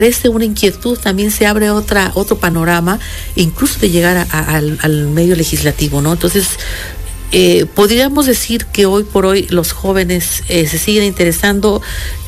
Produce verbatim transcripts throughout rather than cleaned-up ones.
Desde una inquietud también se abre otra otro panorama, incluso de llegar a, a, al, al medio legislativo, ¿no? Entonces, eh, podríamos decir que hoy por hoy los jóvenes eh, se siguen interesando,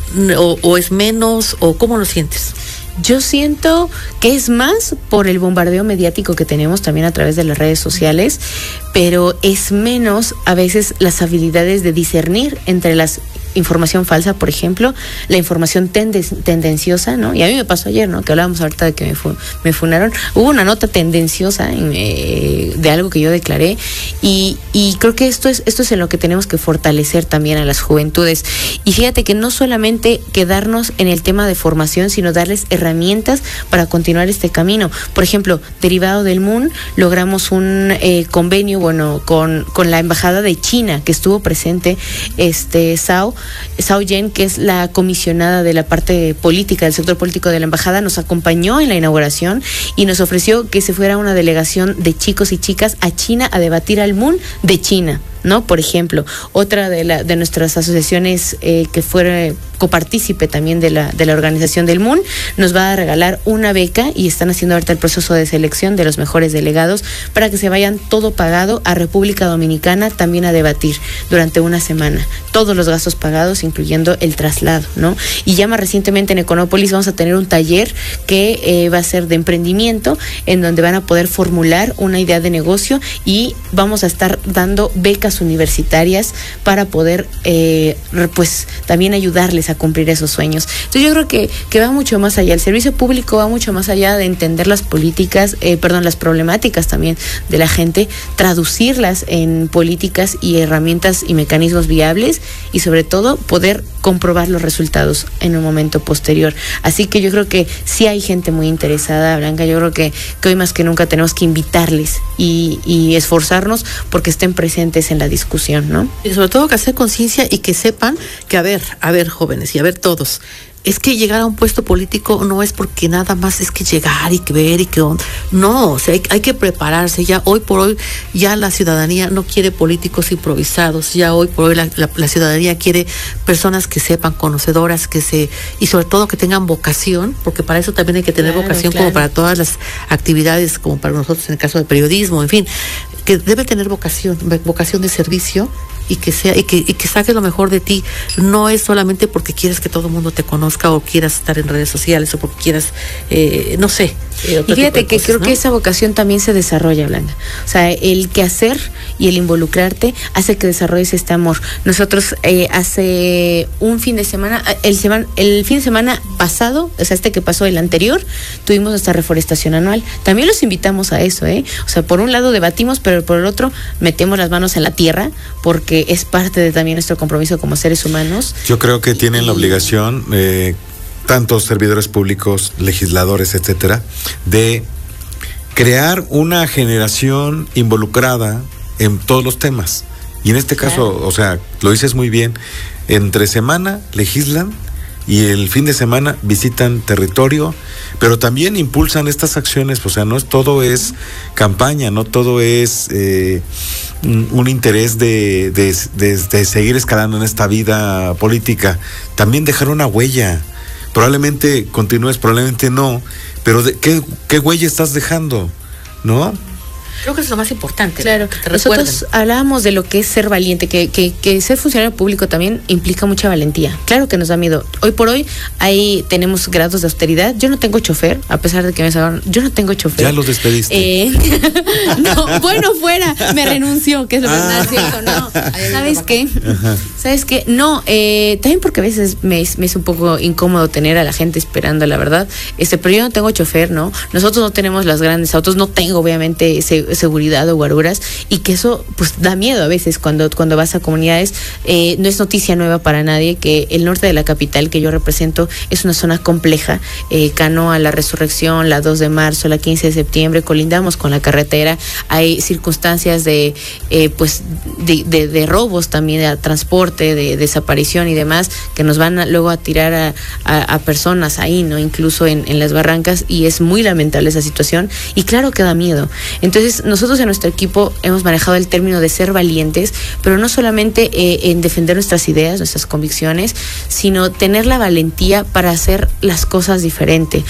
o, o es menos, o ¿cómo lo sientes? Yo siento que es más por el bombardeo mediático que tenemos también a través de las redes sociales, pero es menos a veces las habilidades de discernir entre las información falsa, por ejemplo, la información tenden- tendenciosa, ¿no? Y a mí me pasó ayer, ¿no? Que hablábamos ahorita de que me, fu- me funaron. Hubo una nota tendenciosa en, eh, de algo que yo declaré y, y creo que esto es, esto es en lo que tenemos que fortalecer también a las juventudes. Y fíjate que no solamente quedarnos en el tema de formación, sino darles herramientas para continuar este camino. Por ejemplo, derivado del M U N, logramos un eh, convenio, bueno, con, con la Embajada de China, que estuvo presente, este, Sao, Sao Yen, que es la comisionada de la parte política, del sector político de la embajada, nos acompañó en la inauguración y nos ofreció que se fuera una delegación de chicos y chicas a China a debatir al M U N de China, ¿no? Por ejemplo, otra de la de nuestras asociaciones eh, que fue copartícipe también de la de la organización del M U N, nos va a regalar una beca y están haciendo ahorita el proceso de selección de los mejores delegados para que se vayan todo pagado a República Dominicana también a debatir durante una semana. Todos los gastos pagados, incluyendo el traslado, ¿no? Y ya más recientemente en Econópolis vamos a tener un taller que eh, va a ser de emprendimiento, en donde van a poder formular una idea de negocio y vamos a estar dando becas universitarias para poder eh, pues también ayudarles a cumplir esos sueños. Entonces yo creo que, que va mucho más allá, el servicio público va mucho más allá de entender las políticas, eh, perdón, las problemáticas también de la gente, traducirlas en políticas y herramientas y mecanismos viables y sobre todo poder comprobar los resultados en un momento posterior. Así que yo creo que sí hay gente muy interesada, Blanca. Yo creo que, que hoy más que nunca tenemos que invitarles y, y esforzarnos porque estén presentes en la discusión, ¿no? Y sobre todo que hacer conciencia y que sepan que, a ver, a ver, jóvenes, y a ver todos, es que llegar a un puesto político no es porque nada más es que llegar y que ver y que... No, o sea, hay, hay que prepararse. Ya hoy por hoy, ya la ciudadanía no quiere políticos improvisados. Ya hoy por hoy la, la, la ciudadanía quiere personas que sepan, conocedoras, que se... Y sobre todo que tengan vocación, porque para eso también hay que tener claro, vocación, claro, como para todas las actividades, como para nosotros en el caso de periodismo, en fin, que debe tener vocación, vocación de servicio, y que sea y que y que saques lo mejor de ti. No es solamente porque quieres que todo el mundo te conozca o quieras estar en redes sociales o porque quieras eh, no sé eh, y fíjate que cosas, creo, ¿no?, que esa vocación también se desarrolla, Blanca. O sea, el quehacer y el involucrarte hace que desarrolles este amor. Nosotros eh, hace un fin de semana el semana el fin de semana pasado, o sea, este que pasó, el anterior, tuvimos nuestra reforestación anual. También los invitamos a eso, eh o sea, por un lado debatimos, pero por el otro metemos las manos en la tierra, porque es parte de también nuestro compromiso como seres humanos. Yo creo que tienen la obligación, eh, tantos servidores públicos, legisladores, etcétera, de crear una generación involucrada en todos los temas. Y en este caso, claro, o sea, lo dices muy bien, entre semana legislan y el fin de semana visitan territorio, pero también impulsan estas acciones. O sea, no es todo es campaña, no todo es eh, un interés de, de, de, de seguir escalando en esta vida política. También dejar una huella. Probablemente continúes, probablemente no, pero de, ¿qué, qué huella estás dejando? ¿No? Creo que es lo más importante. Claro, nosotros hablábamos de lo que es ser valiente, que, que, que ser funcionario público también implica mucha valentía. Claro que nos da miedo. Hoy por hoy ahí tenemos grados de austeridad. Yo no tengo chofer, a pesar de que me salvaron. Yo no tengo chofer. Ya los despediste. Eh, no, bueno, fuera, me renunció, que es lo que ah. está haciendo. No, ¿sabes qué? Ajá. ¿Sabes qué? No, eh, también porque a veces me, me es un poco incómodo tener a la gente esperando, la verdad. Este, pero yo no tengo chofer, ¿no? Nosotros no tenemos los grandes autos, no tengo obviamente ese seguridad o guaruras, y que eso pues da miedo a veces cuando, cuando vas a comunidades. Eh, no es noticia nueva para nadie que el norte de la capital que yo represento es una zona compleja. eh, Canoa, La Resurrección, la dos de marzo, la quince de septiembre, colindamos con la carretera, hay circunstancias de eh, pues de, de, de robos también, de transporte, de desaparición y demás, que nos van a, luego a tirar a, a, a personas ahí, ¿no? Incluso en, en las barrancas, y es muy lamentable esa situación, y claro que da miedo. Entonces nosotros en nuestro equipo hemos manejado el término de ser valientes, pero no solamente eh, en defender nuestras ideas, nuestras convicciones, sino tener la valentía para hacer las cosas diferente.